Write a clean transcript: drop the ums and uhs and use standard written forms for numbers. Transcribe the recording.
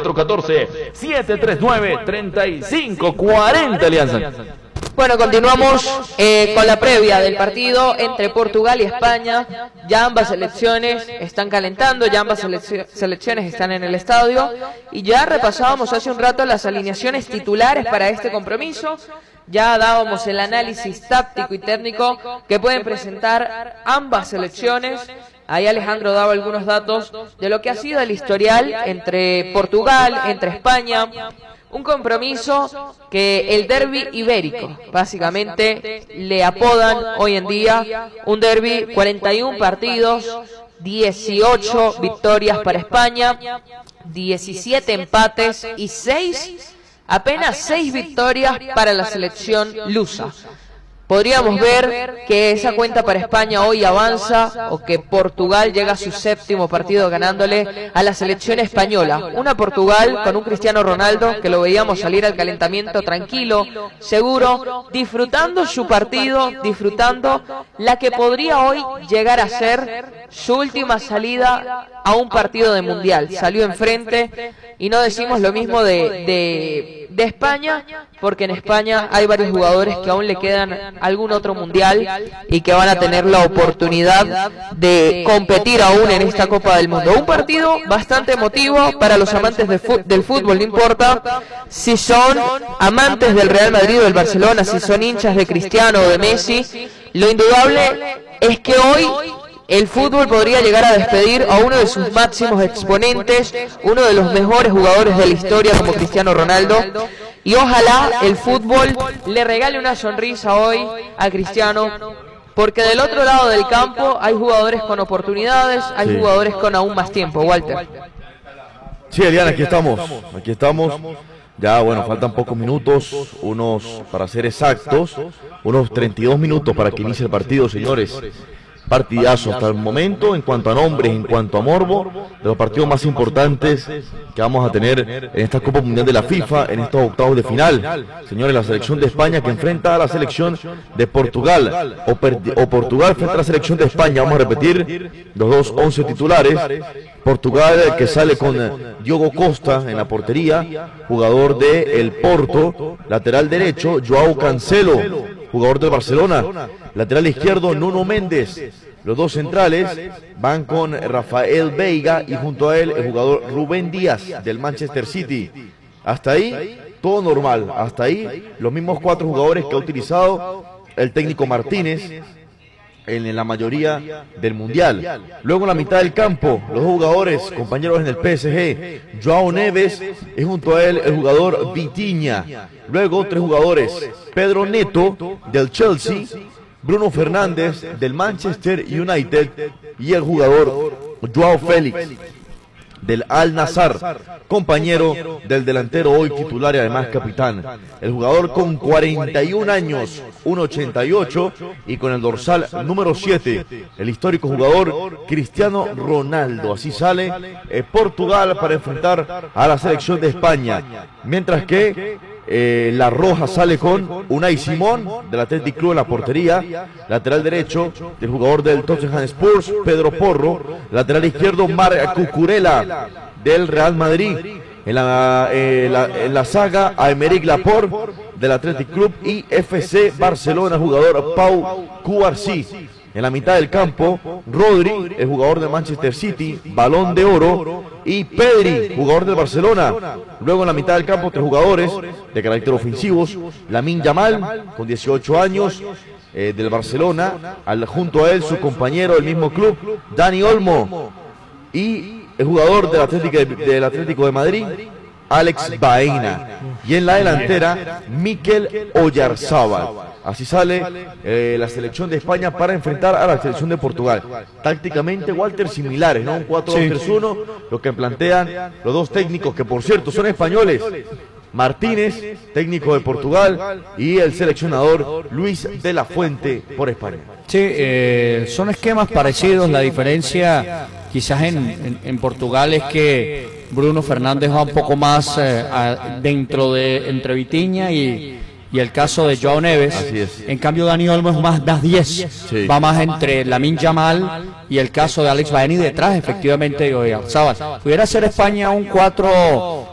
414-739-3540, Alianza. Bueno, continuamos con la previa del partido entre Portugal y España. Ya ambas selecciones están calentando, ya ambas selecciones están en el estadio. Y ya repasábamos hace un rato las alineaciones titulares para este compromiso. Ya dábamos el análisis táctico y técnico que pueden presentar ambas selecciones. Ahí Alejandro daba algunos datos de lo que ha sido el historial entre Portugal, entre España. Un compromiso que el derbi ibérico, básicamente le apodan hoy en día, un derbi, 41 partidos, 18 victorias para España, 17 empates y apenas 6 victorias para la selección lusa. Podríamos ver que esa cuenta para España hoy avanza o que Portugal llega a su 7º partido ganándole a la selección española. Una Portugal con un Cristiano Ronaldo que lo veíamos salir al calentamiento tranquilo, seguro, disfrutando su partido, disfrutando la que podría hoy llegar a ser su última salida a un partido de mundial. Salió enfrente y no decimos lo mismo de España, porque en España hay varios jugadores que aún le quedan algún otro mundial y que van a tener la oportunidad de competir aún en esta Copa del Mundo. Un partido bastante emotivo para los amantes del fútbol, no importa si son amantes del Real Madrid o del Barcelona, si son hinchas de Cristiano o de Messi. Lo indudable es que hoy el fútbol podría llegar a despedir a uno de sus máximos exponentes, uno de los mejores jugadores de la historia como Cristiano Ronaldo, y ojalá el fútbol le regale una sonrisa hoy a Cristiano, porque del otro lado del campo hay jugadores con oportunidades, hay jugadores con aún más tiempo. Walter. Sí, Eliana, aquí estamos, ya bueno, faltan pocos minutos, para ser exactos, unos 32 minutos para que inicie el partido, señores. Partidazo hasta el momento, en cuanto a nombres, en cuanto a morbo, de los partidos más importantes que vamos a tener en esta Copa Mundial de la FIFA, en estos octavos de final. Señores, la selección de España que enfrenta a la selección de Portugal, o Portugal frente a la selección de España. Vamos a repetir los dos 11 titulares. Portugal que sale con Diogo Costa en la portería, jugador de el Porto. Lateral derecho, Joao Cancelo, jugador del Barcelona. Lateral izquierdo, Nuno Méndez. Los dos centrales van con Rafael Veiga y junto a él el jugador Rubén Díaz del Manchester City. Hasta ahí todo normal, hasta ahí los mismos 4 jugadores que ha utilizado el técnico Martínez en la mayoría del mundial. Luego en la mitad del campo, los dos jugadores, compañeros en el PSG, Joao Neves y junto a él el jugador Vitinha. Luego 3 jugadores, Pedro Neto del Chelsea, Bruno Fernández del Manchester United y el jugador Joao Félix del Al Nassr, compañero del delantero hoy titular y además capitán. El jugador con 41 años, 1.88 y con el dorsal número 7, el histórico jugador Cristiano Ronaldo. Así sale Portugal para enfrentar a la selección de España. Mientras que la roja sale con Unai Simón del Athletic Club en la portería, lateral derecho del jugador del Tottenham Spurs, Pedro Porro, lateral izquierdo Marc Cucurella del Real Madrid, en la saga Aymeric Laporte del Athletic Club y FC Barcelona, jugador Pau Cubarsí. En la mitad del campo, Rodri, el jugador de Manchester City, Balón de Oro, y Pedri, jugador del Barcelona. Luego en la mitad del campo, 3 jugadores de carácter ofensivos, Lamine Yamal, con 18 años, del Barcelona, junto a él su compañero del mismo club, Dani Olmo, y el jugador del Atlético de Madrid, Alex Baena. Y en la delantera, Mikel Oyarzabal. Así sale la selección de España para enfrentar a la selección de Portugal. Tácticamente, Walter, similares, ¿no? Un 4-2-3-1, lo que plantean los dos técnicos, que por cierto son españoles. Martínez, técnico de Portugal, y el seleccionador Luis de la Fuente por España. Sí, son esquemas parecidos. La diferencia quizás en Portugal es que Bruno Fernández va un poco más entre Vitinha y el caso de Joao Neves. Así es. En cambio Dani Olmo es más 10, sí. Va más entre Lamine Yamal y el caso de Alex Baena, y detrás efectivamente de Oyarzabal. Pudiera ser España un 4